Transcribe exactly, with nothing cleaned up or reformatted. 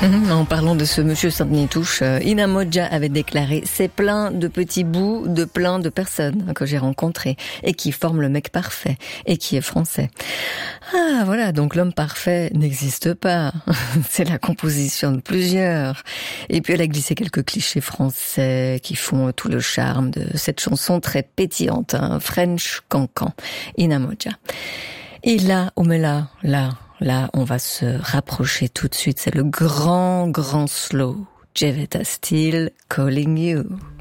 En parlant de ce monsieur Sainte-Nitouche, Ina Modja avait déclaré « C'est plein de petits bouts de plein de personnes que j'ai rencontrées et qui forment le mec parfait et qui est français. » Ah voilà, donc l'homme parfait n'existe pas. C'est la composition de plusieurs. Et puis elle a glissé quelques clichés français qui font tout le charme de cette chanson très pétillante, hein, French Cancan, Ina Modja. Et là, oh mais là, là, là, on va se rapprocher tout de suite. C'est le grand, grand slow. Jevetta Steele, Calling You.